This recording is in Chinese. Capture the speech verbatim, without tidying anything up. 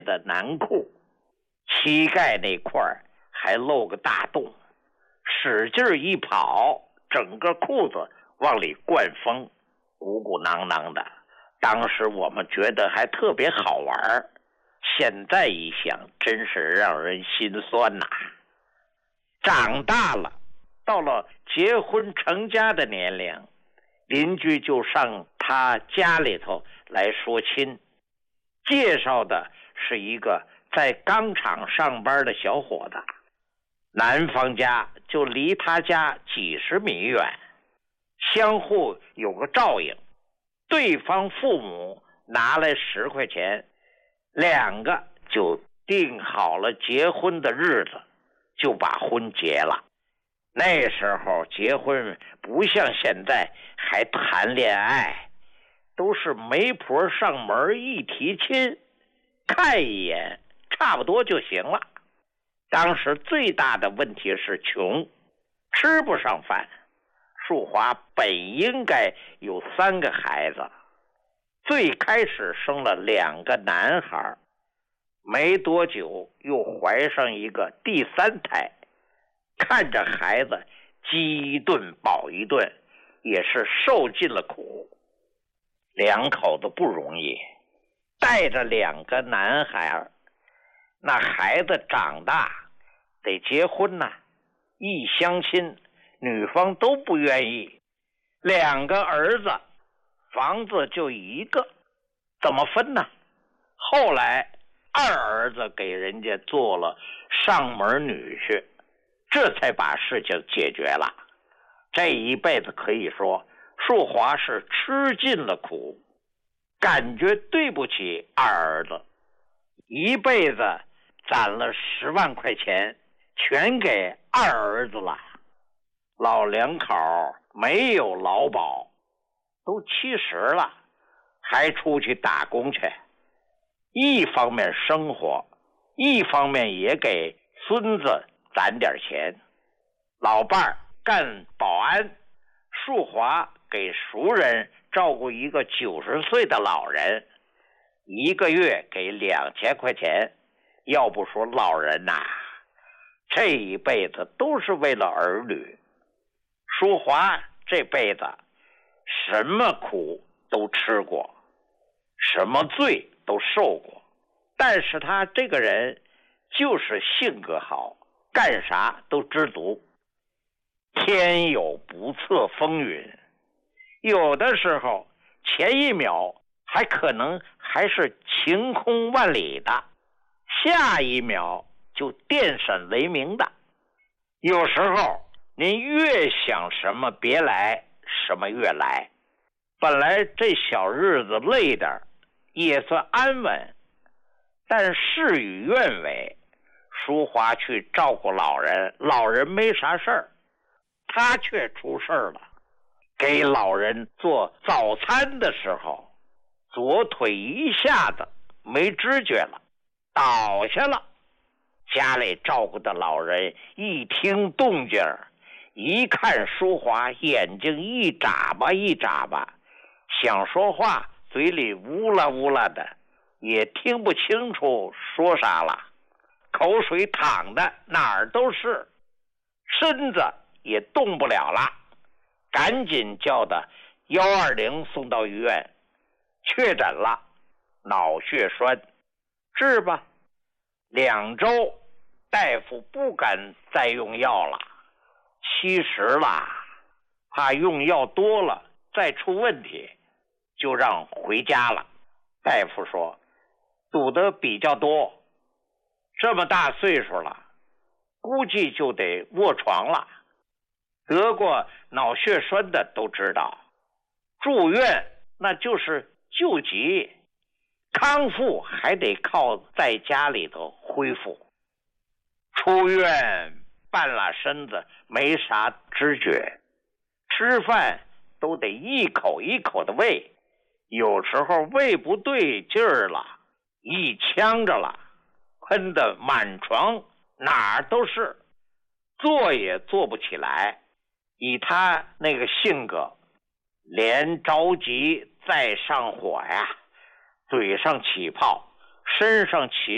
的男裤，膝盖那块还露个大洞，使劲一跑，整个裤子往里灌风，鼓鼓囊囊的。当时我们觉得还特别好玩，现在一想真是让人心酸呐。长大了，到了结婚成家的年龄，邻居就上他家里头来说亲，介绍的是一个在钢厂上班的小伙子，男方家就离他家几十米远，相互有个照应，对方父母拿来十块钱，两个就定好了结婚的日子，就把婚结了。那时候结婚不像现在还谈恋爱，都是媒婆上门一提亲，看一眼差不多就行了。当时最大的问题是穷，吃不上饭。淑华本应该有三个孩子，最开始生了两个男孩，没多久又怀上一个第三胎，看着孩子饥一顿饱一顿，也是受尽了苦。两口子不容易，带着两个男孩，那孩子长大得结婚呐、啊，一相亲女方都不愿意。两个儿子房子就一个，怎么分呢？后来二儿子给人家做了上门女婿，这才把事情解决了。这一辈子可以说淑华是吃尽了苦，感觉对不起二儿子，一辈子攒了十万块钱全给二儿子了。老两口没有劳保，都七十了，还出去打工去，一方面生活，一方面也给孙子攒点钱。老伴儿干保安，淑华给熟人照顾一个九十岁的老人，一个月给两千块钱。要不说老人呐、啊，这一辈子都是为了儿女。淑华这辈子什么苦都吃过，什么罪都受过，但是他这个人就是性格好，干啥都知足。天有不测风云，有的时候前一秒还可能还是晴空万里的，下一秒就电闪雷鸣的。有时候您越想什么别来，什么越来。本来这小日子累点也算安稳，但事与愿违，淑华去照顾老人，老人没啥事儿，他却出事儿了。给老人做早餐的时候，左腿一下子没知觉了，倒下了。家里照顾的老人一听动静，一看淑华，眼睛一眨巴一眨巴，想说话嘴里呜啦呜啦的，也听不清楚说啥了，口水淌的哪儿都是，身子也动不了了，赶紧叫的一二零送到医院，确诊了脑血栓，治吧。两周大夫不敢再用药了，七十了，怕用药多了再出问题，就让回家了。大夫说赌得比较多，这么大岁数了，估计就得卧床了。得过脑血栓的都知道，住院那就是救急，康复还得靠在家里头恢复。出院半拉身子没啥知觉，吃饭都得一口一口的喂，有时候喂不对劲儿了，一呛着了，喷得满床哪儿都是，坐也坐不起来。以他那个性格，连着急再上火呀，嘴上起泡，身上起